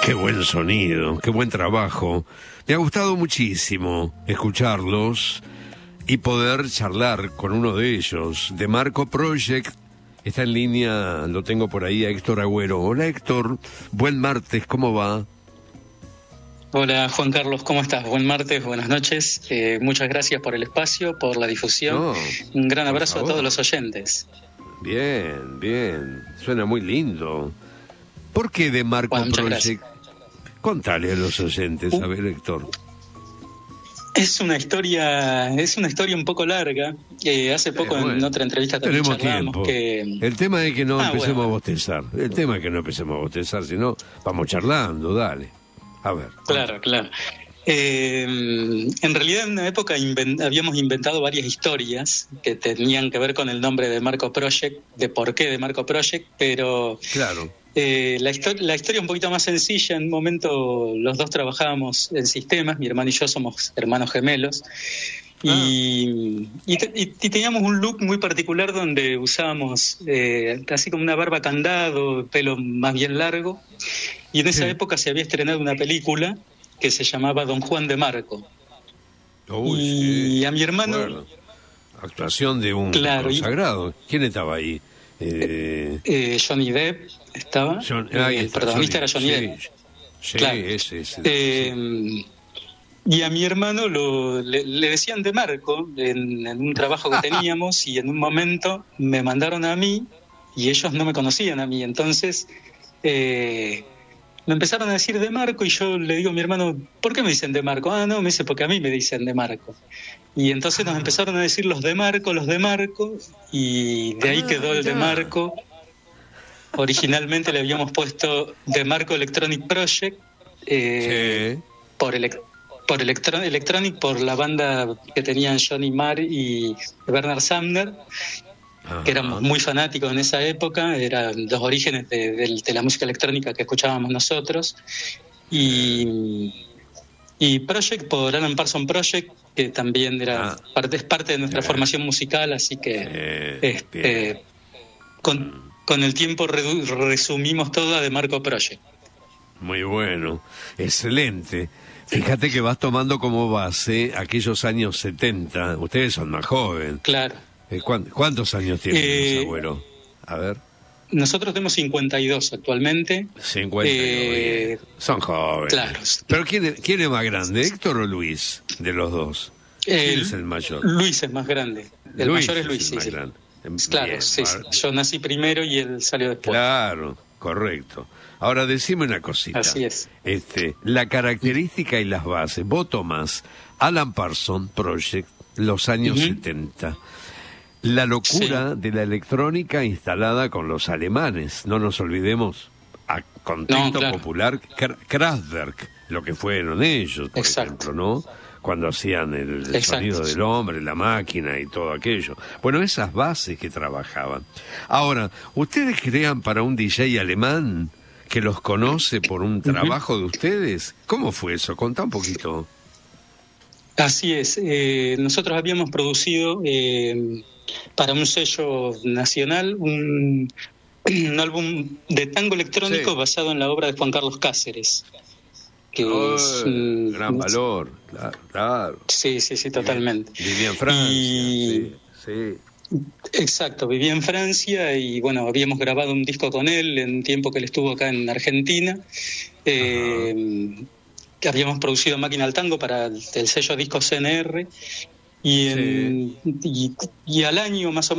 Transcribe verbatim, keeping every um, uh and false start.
Qué buen sonido, qué buen trabajo. Me ha gustado muchísimo escucharlos y poder charlar con uno de ellos. De Marco Project, está en línea, lo tengo por ahí, a Héctor Agüero. Hola Héctor, buen martes, ¿cómo va? Hola Juan Carlos, ¿cómo estás? Buen martes, buenas noches. Eh, muchas gracias por el espacio, por la difusión. No, Un gran abrazo favor. a todos los oyentes. Bien, bien, suena muy lindo. ¿Por qué de Marco bueno, Project? Contale a los oyentes, uh, a ver, Héctor. Es una historia, es una historia un poco larga. Eh, hace poco eh, bueno, en otra entrevista también tenemos charlamos tiempo. que... El tema es que no ah, empecemos bueno. a bostezar. El tema es que no empecemos a bostezar, sino vamos charlando, dale. A ver. Claro, claro. Eh, en realidad en una época invent, habíamos inventado varias historias que tenían que ver con el nombre de Marco Project, de por qué de Marco Project, pero claro. eh, la, histori- la historia es un poquito más sencilla. En un momento los dos trabajábamos en sistemas, mi hermano y yo somos hermanos gemelos, y, ah. y, te, y, y teníamos un look muy particular donde usábamos eh, casi como una barba candado, pelo más bien largo, y en esa sí. época se había estrenado una película que se llamaba Don Juan de Marco. Uy, y sí. a mi hermano... Bueno, actuación de un claro, consagrado. Y... ¿Quién estaba ahí? Eh... Eh, Johnny Depp estaba. John... Ah, el protagonista Johnny... era Johnny sí. Depp. Sí, claro. ese, ese, eh, sí. Y a mi hermano lo, le, le decían de Marco en, en un trabajo que teníamos, y en un momento me mandaron a mí y ellos no me conocían a mí. Entonces... Eh, me empezaron a decir de Marco y yo le digo a mi hermano, ¿por qué me dicen de Marco? Ah, no, me dice, porque a mí me dicen de Marco. Y entonces nos empezaron a decir los de Marco, los de Marco, y de ahí ah, quedó el ya. de Marco. Originalmente le habíamos puesto de Marco Electronic Project, eh, sí. por, ele- por electro- Electronic, por la banda que tenían Johnny Marr y Bernard Sumner, que éramos muy fanáticos en esa época, eran los orígenes de, de, de la música electrónica que escuchábamos nosotros, y, y Project por Alan Parsons Project, que también era ah, parte, es parte de nuestra bien. formación musical, así que eh, este, con, con el tiempo redu- resumimos todo de Marco Project. Muy bueno, excelente. Fíjate que vas tomando como base aquellos años setenta, ustedes son más jóvenes. Claro. ¿Cuántos años tiene eh, su abuelo? A ver. Nosotros tenemos cincuenta y dos actualmente. cincuenta y dos. Eh, Son jóvenes. Claro. ¿Pero quién es, quién es más grande, Héctor o Luis, de los dos? ¿Quién eh, es el mayor? Luis es más grande. El Luis mayor es Luis, es el sí. Más sí. grande. Claro, Bien, sí, sí. Yo nací primero y él salió después. Claro, correcto. Ahora decime una cosita. Así es. Este, la característica y las bases. Vos tomás Alan Parsons Project, los años uh-huh. setenta. La locura sí. de la electrónica instalada con los alemanes, no nos olvidemos, a contexto no, claro. popular, Kraftwerk, lo que fueron ellos, por Exacto. ejemplo, ¿no? Cuando hacían el Exacto. sonido del hombre, la máquina y todo aquello. Bueno, esas bases que trabajaban. Ahora, ¿ustedes crean para un D J alemán que los conoce por un trabajo uh-huh. de ustedes? ¿Cómo fue eso? Contá un poquito. Así es. Eh, nosotros habíamos producido... Eh, para un sello nacional, un, un álbum de tango electrónico sí. basado en la obra de Juan Carlos Cáceres. Que oh, es un gran valor, claro, claro. Sí, sí, sí, totalmente. Vivía en Francia, y... sí, sí. Exacto, vivía en Francia y bueno, habíamos grabado un disco con él en un tiempo que él estuvo acá en Argentina. Eh, que habíamos producido Máquina al Tango para el, el sello Disco C N R. Y, en, sí. y, y al año más o menos